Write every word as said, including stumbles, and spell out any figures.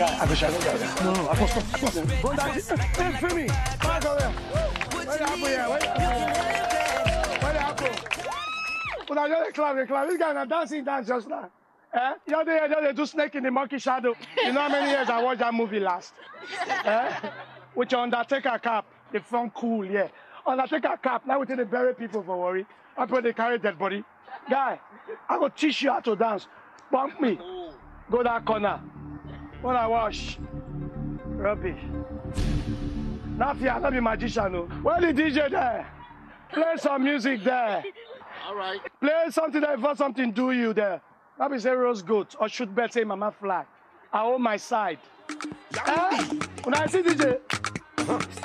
Guy, I go show you. No, no, I go stop. Go down. Hey, Femi. Come over here. Where the apple here? Where the apple here? Where the apple? But I just clap, they clap. This guy is dancing dance just now. Eh? You know, they, they do Snake in the Monkey Shadow. You know how many years I watched that movie last? Eh? With your Undertaker cap. They found cool, yeah. Undertaker cap. Now we take the bury people for worry. I put they carry dead body. Guy, I go teach you how to dance. Bump me. Go that corner. When I wash. Rubbish. Not fear, not be magician, no. Where the D J there? Play some music there. All right. Play something there before something do you there. That be say rose goat or shoot bet say mama fly. I hold my side. Eh? When I see D J.